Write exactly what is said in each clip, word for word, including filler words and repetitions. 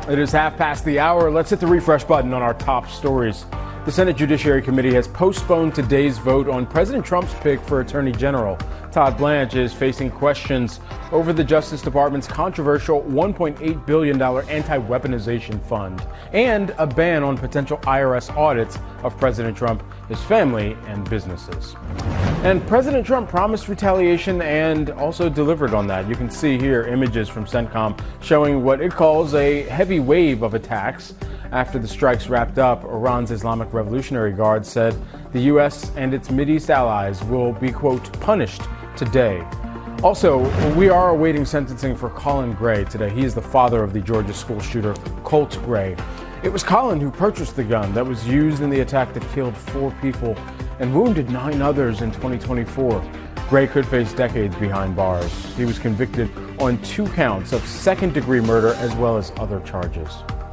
It is half past the hour. Let's hit the refresh button on our top stories. The Senate Judiciary Committee has postponed today's vote on President Trump's pick for Attorney General. Todd Blanche is facing questions over the Justice Department's controversial one point eight billion dollars anti-weaponization fund and a ban on potential I R S audits of President Trump, his family, and businesses. And President Trump promised retaliation and also delivered on that. You can see here images from CENTCOM showing what it calls a heavy wave of attacks. After the strikes wrapped up, Iran's Islamic Revolutionary Guard said the U S and its Mideast allies will be, quote, punished today. Also, we are awaiting sentencing for Colin Gray today. He is the father of the Georgia school shooter, Colt Gray. It was Colin who purchased the gun that was used in the attack that killed four people and wounded nine others in twenty twenty-four. Gray could face decades behind bars. He was convicted on two counts of second-degree murder as well as other charges.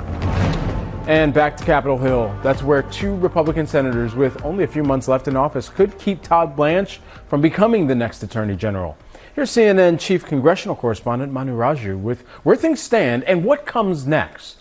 And back to Capitol Hill. That's where two Republican senators with only a few months left in office could keep Todd Blanche from becoming the next Attorney General. Here's C N N Chief Congressional Correspondent Manu Raju with where things stand and what comes next.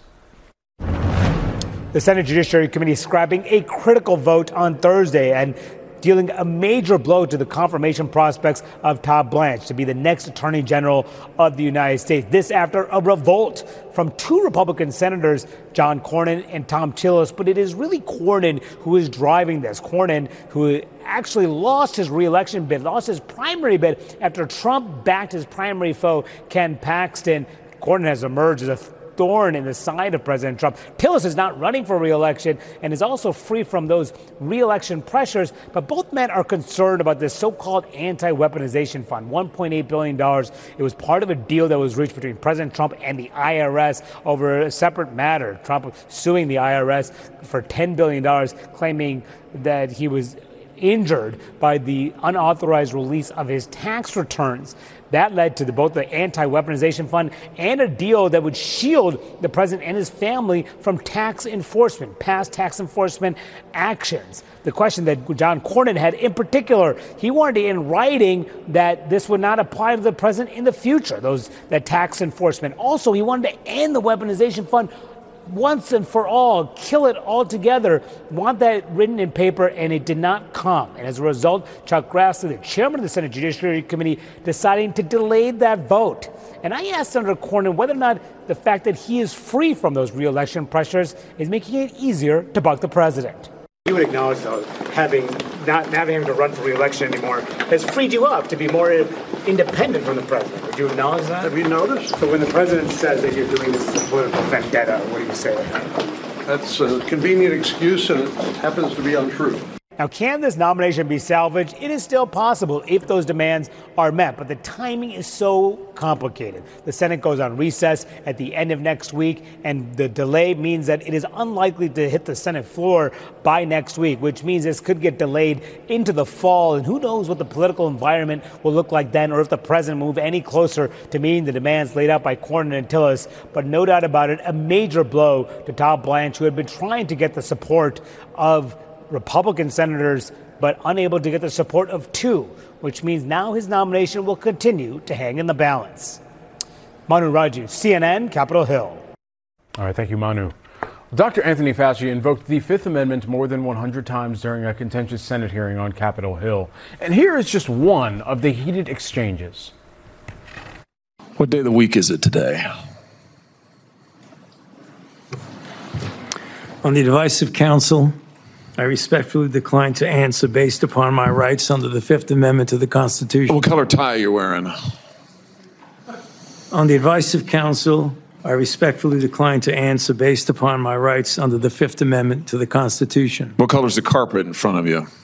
The Senate Judiciary Committee is scrapping a critical vote on Thursday and dealing a major blow to the confirmation prospects of Todd Blanche to be the next Attorney General of the United States. This after a revolt from two Republican senators, John Cornyn and Thom Tillis. But it is really Cornyn who is driving this. Cornyn, who actually lost his reelection bid, lost his primary bid after Trump backed his primary foe, Ken Paxton. Cornyn has emerged as a thorn in the side of President Trump. Tillis is not running for re-election and is also free from those re-election pressures, but both men are concerned about this so-called anti-weaponization fund, one point eight billion dollars. It was part of a deal that was reached between President Trump and the I R S over a separate matter. Trump suing the I R S for ten billion dollars, claiming that he was injured by the unauthorized release of his tax returns. That led to the, both the anti-weaponization fund and a deal that would shield the president and his family from tax enforcement, past tax enforcement actions. The question that John Cornyn had in particular, he wanted in writing that this would not apply to the president in the future, those that tax enforcement. Also, he wanted to end the weaponization fund once and for all, kill it altogether, want that written in paper, and it did not come. And as a result, Chuck Grassley, the chairman of the Senate Judiciary Committee, deciding to delay that vote. And I asked Senator Cornyn whether or not the fact that he is free from those re-election pressures is making it easier to buck the president. You would acknowledge, though, having not having him to run for re-election anymore has freed you up to be more independent from the president. Would you acknowledge that? Have you noticed? So when the president says that you're doing this as a political vendetta, what do you say to that? That's a convenient excuse, and it happens to be untrue. Now, can this nomination be salvaged? It is still possible if those demands are met, but the timing is so complicated. The Senate goes on recess at the end of next week, and the delay means that it is unlikely to hit the Senate floor by next week, which means this could get delayed into the fall, and who knows what the political environment will look like then, or if the president will move any closer to meeting the demands laid out by Cornyn and Tillis. But no doubt about it, a major blow to Todd Blanche, who had been trying to get the support of Republican senators, but unable to get the support of two, which means now his nomination will continue to hang in the balance. Manu Raju, C N N, Capitol Hill. All right, thank you, Manu. Doctor Anthony Fauci invoked the Fifth Amendment more than one hundred times during a contentious Senate hearing on Capitol Hill. And here is just one of the heated exchanges. What day of the week is it today? On the advice of counsel, I respectfully decline to answer based upon my rights under the Fifth Amendment to the Constitution. What color tie are you wearing? On the advice of counsel, I respectfully decline to answer based upon my rights under the Fifth Amendment to the Constitution. What color is the carpet in front of you?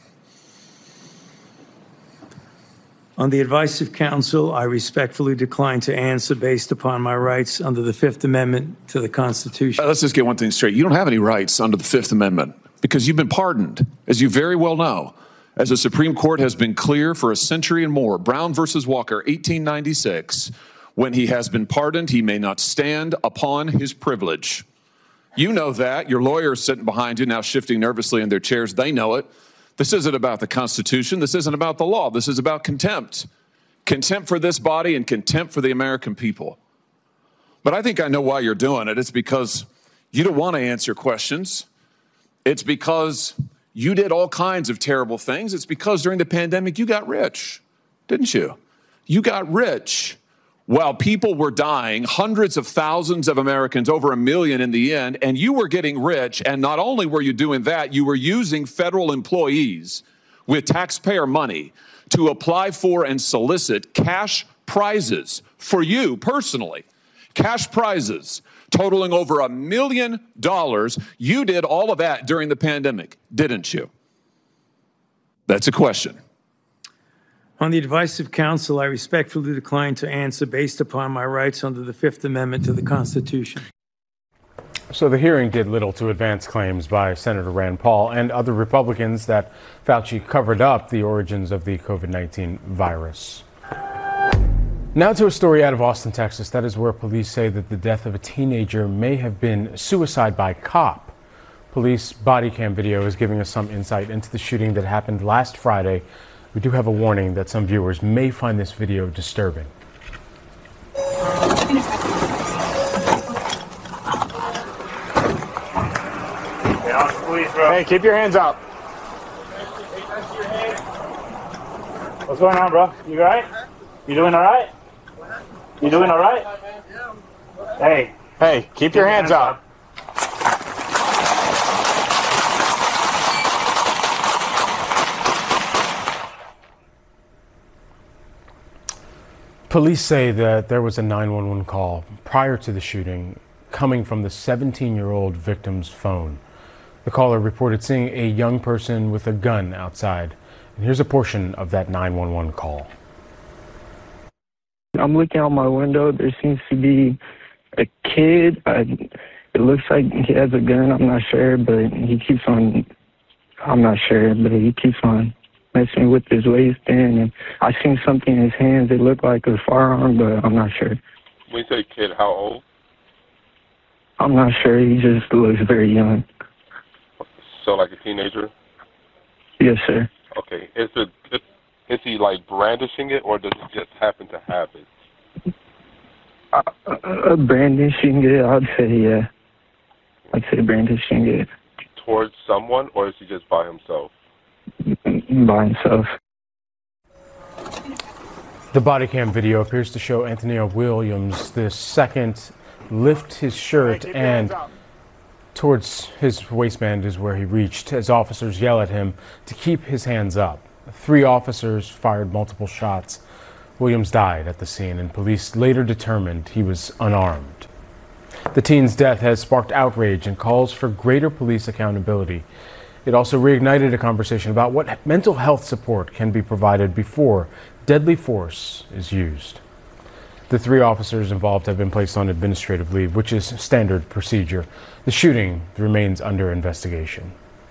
On the advice of counsel, I respectfully decline to answer based upon my rights under the Fifth Amendment to the Constitution. Uh, let's just get one thing straight. You don't have any rights under the Fifth Amendment because you've been pardoned, as you very well know. As the Supreme Court has been clear for a century and more, Brown versus Walker, eighteen ninety-six, when he has been pardoned, he may not stand upon his privilege. You know that. Your lawyer is sitting behind you now shifting nervously in their chairs. They know it. This isn't about the Constitution. This isn't about the law. This is about contempt. Contempt for this body and contempt for the American people. But I think I know why you're doing it. It's because you don't want to answer questions. It's because you did all kinds of terrible things. It's because during the pandemic, you got rich, didn't you? You got rich while people were dying, hundreds of thousands of Americans, over a million in the end, and you were getting rich. And not only were you doing that, you were using federal employees with taxpayer money to apply for and solicit cash prizes for you personally, cash prizes totaling over a million dollars. You did all of that during the pandemic, didn't you? That's a question. On the advice of counsel, I respectfully decline to answer based upon my rights under the Fifth Amendment to the Constitution. So the hearing did little to advance claims by Senator Rand Paul and other Republicans that Fauci covered up the origins of the COVID nineteen virus. Now to a story out of Austin, Texas. That is where police say that the death of a teenager may have been suicide by cop. Police body cam video is giving us some insight into the shooting that happened last Friday. We do have a warning that some viewers may find this video disturbing. Hey, keep your hands up. What's going on, bro? You all right? You doing all right? You doing all right? Hey, hey, keep your hands up. Police say that there was a nine one one call prior to the shooting coming from the seventeen-year-old victim's phone. The caller reported seeing a young person with a gun outside. And here's a portion of that nine one one call. I'm looking out my window. There seems to be a kid. I, it looks like he has a gun. I'm not sure, but he keeps on, I'm not sure, but he keeps on messing with his waistband. And I seen something in his hands. It looked like a firearm, but I'm not sure. When you say kid, how old? I'm not sure. He just looks very young. So like a teenager? Yes, sir. Okay. Is it is he like brandishing it, or does he just happen to have it? Uh, uh, brandishing it, I'd say, yeah. I'd say brandishing it. Towards someone, or is he just by himself? By himself. The body cam video appears to show Anthony Williams the second lift his shirt, and towards his waistband is where he reached as officers yell at him to keep his hands up. Three officers fired multiple shots. Williams died at the scene, and police later determined he was unarmed. The teen's death has sparked outrage and calls for greater police accountability. It also reignited a conversation about what mental health support can be provided before deadly force is used. The three officers involved have been placed on administrative leave, which is standard procedure. The shooting remains under investigation.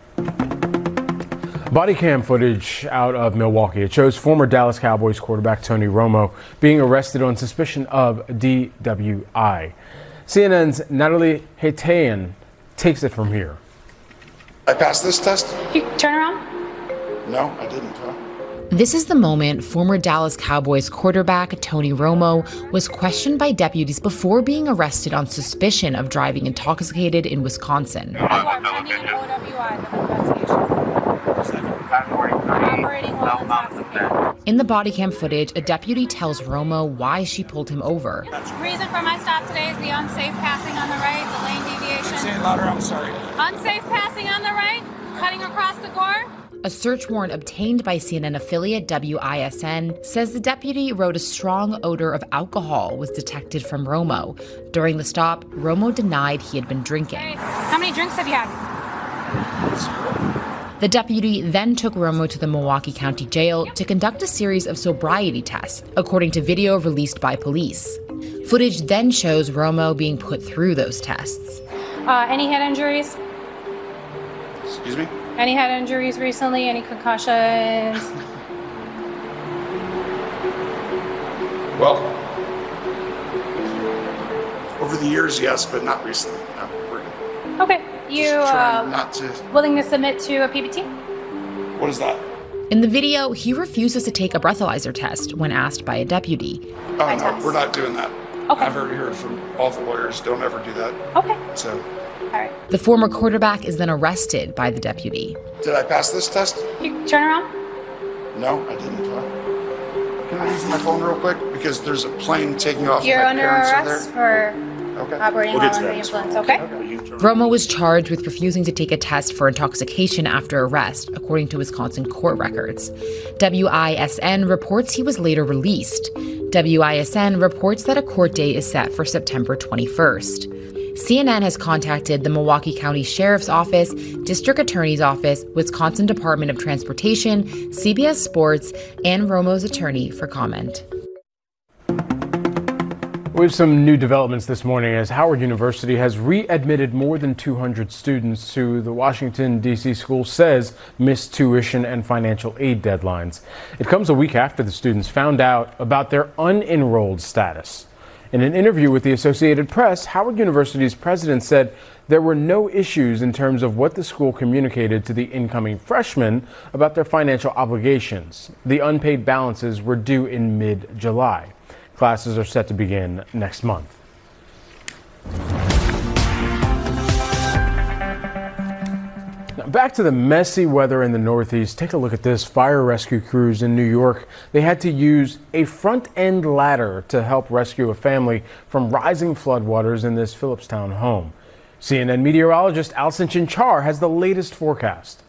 Body cam footage out of Milwaukee. It shows former Dallas Cowboys quarterback Tony Romo being arrested on suspicion of D W I. C N N's Natalie Hatayan takes it from here. I passed this test? You turn around? No, I didn't. Huh? This is the moment former Dallas Cowboys quarterback Tony Romo was questioned by deputies before being arrested on suspicion of driving intoxicated in Wisconsin. In the body cam footage, a deputy tells Romo why she pulled him over. Reason for my stop today is the unsafe passing on the right, the lane deviation. Say it louder, I'm sorry. Unsafe passing on the right, cutting across the gore. A search warrant obtained by C N N affiliate W I S N says the deputy wrote a strong odor of alcohol was detected from Romo. During the stop, Romo denied he had been drinking. Hey, how many drinks have you had? The deputy then took Romo to the Milwaukee County Jail to conduct a series of sobriety tests, according to video released by police. Footage then shows Romo being put through those tests. Uh, any head injuries? Excuse me? Any head injuries recently? Any concussions? Well, over the years, yes, but not recently. No, we're good. Okay. You Trying uh, not to. willing to submit to a P B T? What is that? In the video, he refuses to take a breathalyzer test when asked by a deputy. Oh, no, we're not doing that. Okay. I've already heard from all the lawyers, don't ever do that. Okay. So. All right. The former quarterback is then arrested by the deputy. Did I pass this test? You turn around. No, I didn't. Can I use my phone real quick? Because there's a plane taking off. You're my under parents arrest are for okay. operating We'll while under the influence, okay? Romo was charged with refusing to take a test for intoxication after arrest, according to Wisconsin court records. W I S N reports he was later released. W I S N reports that a court date is set for September twenty-first. C N N has contacted the Milwaukee County Sheriff's Office, District Attorney's Office, Wisconsin Department of Transportation, C B S Sports, and Romo's attorney for comment. We have some new developments this morning as Howard University has readmitted more than two hundred students who the Washington, D C school says missed tuition and financial aid deadlines. It comes a week after the students found out about their unenrolled status. In an interview with the Associated Press, Howard University's president said there were no issues in terms of what the school communicated to the incoming freshmen about their financial obligations. The unpaid balances were due in mid-July. Classes are set to begin next month. Now back to the messy weather in the Northeast. Take a look at this. Fire rescue crews in New York, they had to use a front-end ladder to help rescue a family from rising floodwaters in this Phillipstown home. C N N meteorologist Alison Chinchar has the latest forecast.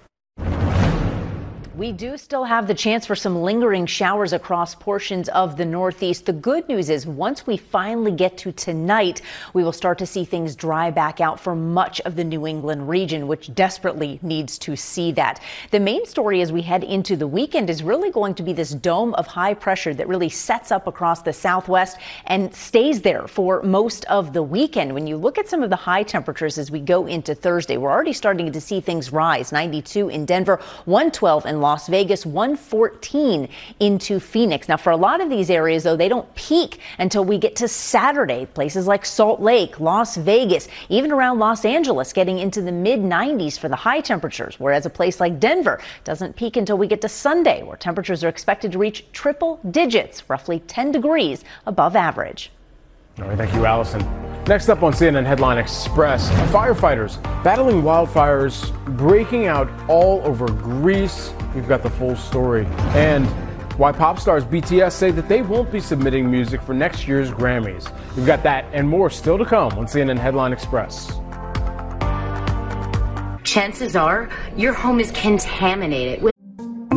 We do still have the chance for some lingering showers across portions of the Northeast. The good news is once we finally get to tonight, we will start to see things dry back out for much of the New England region, which desperately needs to see that. The main story as we head into the weekend is really going to be this dome of high pressure that really sets up across the Southwest and stays there for most of the weekend. When you look at some of the high temperatures as we go into Thursday, we're already starting to see things rise. ninety-two in Denver, one twelve in Las Vegas, one fourteen into Phoenix. Now, for a lot of these areas, though, they don't peak until we get to Saturday. Places like Salt Lake, Las Vegas, even around Los Angeles, getting into the mid nineties for the high temperatures, whereas a place like Denver doesn't peak until we get to Sunday, where temperatures are expected to reach triple digits, roughly ten degrees above average. All right, thank you, Allison. Next up on C N N Headline Express, firefighters battling wildfires breaking out all over Greece. We've got the full story. And why pop stars B T S say that they won't be submitting music for next year's Grammys. We've got that and more still to come on C N N Headline Express. Chances are your home is contaminated with